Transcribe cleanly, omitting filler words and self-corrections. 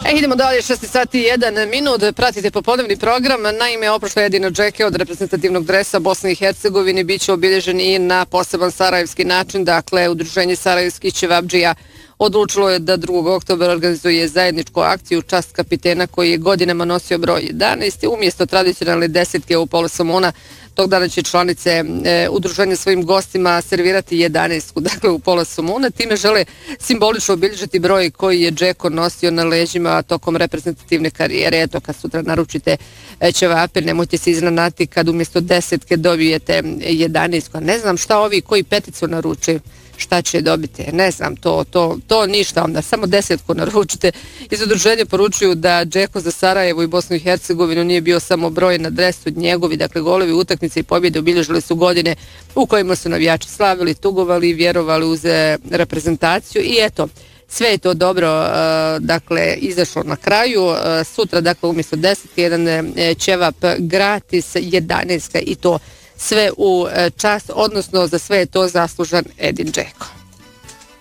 Idemo dalje, 6 sati i 1 minut, pratite popodnevni program. Naime, oprošlo jedino džeke od reprezentativnog dresa Bosne i Hercegovine biće obilježen i na poseban sarajevski način. Dakle, Udruženje sarajevskih ćevabdžija odlučilo je da 2. oktobra organizuje zajedničku akciju u čast kapitena koji je godinama nosio broj 11. Umjesto tradicionalne desetke u pola Somona, tog dana će članice udruženja svojim gostima servirati 11. Dakle, u pola Somona. Time žele simbolično obilježiti broj koji je Džeko nosio na leđima tokom reprezentativne karijere. Eto, kad sutra naručite ćevape, nemojte se iznenaditi kad umjesto desetke dobijete 11. Ne znam šta ovi koji peticu naručuju, šta će dobiti, ne znam, to ništa, onda samo 10 naručite. Iz udruženja poručuju da Džeko za Sarajevo i Bosnu i Hercegovinu nije bio samo broj na dresu njegovi, dakle golovi, utakmice i pobjede obilježile su godine u kojima su navijači slavili, tugovali i vjerovali uz reprezentaciju i eto, sve je to dobro, dakle, izašlo na kraju. Sutra, dakle, umjesto 10, jedan ćevap gratis, 11 i to sve u čast, odnosno za sve je to zaslužan Edin Džeko.